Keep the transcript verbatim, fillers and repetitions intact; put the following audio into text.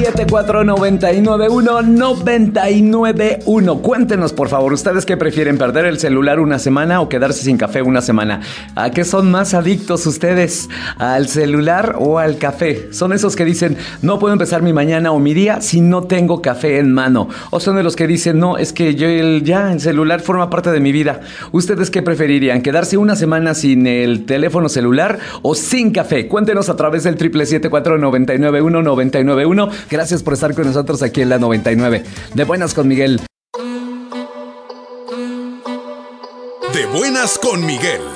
siete cuatro nueve nueve uno nueve nueve uno. Cuéntenos, por favor, ¿ustedes qué prefieren? ¿Perder el celular una semana o quedarse sin café una semana? ¿A qué son más adictos ustedes? ¿Al celular o al café? ¿Son esos que dicen, no puedo empezar mi mañana o mi día si no tengo café en mano? ¿O son de los que dicen, no, es que yo el, ya el celular forma parte de mi vida? ¿Ustedes qué preferirían? ¿Quedarse una semana sin el teléfono celular o sin café? Cuéntenos a través del triple siete cuatro nueve nueve uno nueve nueve uno. Gracias por estar con nosotros aquí en la noventa y nueve. De buenas con Miguel. De buenas con Miguel.